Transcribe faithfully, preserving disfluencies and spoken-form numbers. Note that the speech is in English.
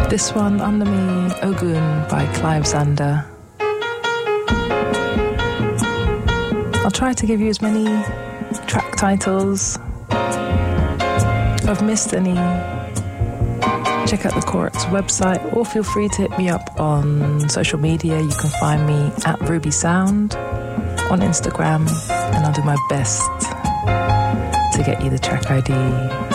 This one, Under Me, Ogun by Clive Zander. I'll try to give you as many track titles. If I've missed any, check out the Corex website, or feel free to hit me up on social media. You can find me at Ruby Sound on Instagram, and I'll do my best to get you the track I D.